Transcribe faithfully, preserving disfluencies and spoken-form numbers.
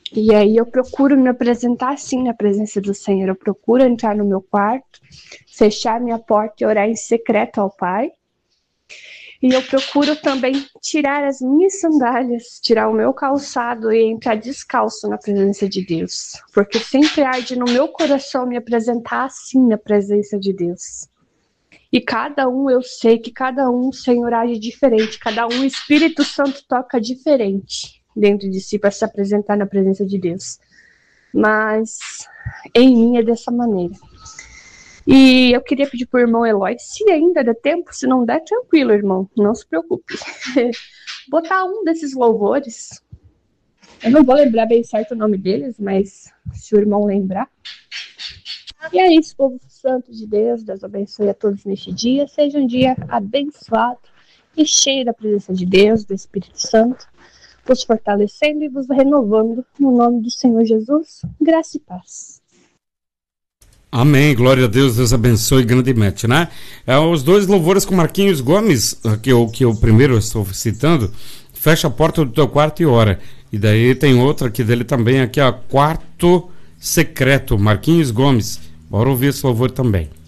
E aí eu procuro me apresentar assim na presença do Senhor. Eu procuro entrar no meu quarto, fechar minha porta e orar em secreto ao Pai. E eu procuro também tirar as minhas sandálias, tirar o meu calçado e entrar descalço na presença de Deus. Porque sempre arde no meu coração me apresentar assim na presença de Deus. E cada um, eu sei que cada um o Senhor age diferente, cada um o Espírito Santo toca diferente dentro de si para se apresentar na presença de Deus. Mas em mim é dessa maneira. E eu queria pedir pro irmão Eloy, se ainda der tempo, se não der, tranquilo, irmão, não se preocupe. Botar um desses louvores. Eu não vou lembrar bem certo o nome deles, mas se o irmão lembrar. E é isso, povo santo de Deus, Deus abençoe a todos neste dia. Seja um dia abençoado e cheio da presença de Deus, do Espírito Santo, vos fortalecendo e vos renovando no nome do Senhor Jesus. Graça e paz. Amém, glória a Deus, Deus abençoe grandemente, né? É, os dois louvores com Marquinhos Gomes, que eu, que eu primeiro estou citando, fecha a porta do teu quarto e ora. E daí tem outra aqui dele também, aqui, ó, Quarto Secreto, Marquinhos Gomes. Bora ouvir esse louvor também.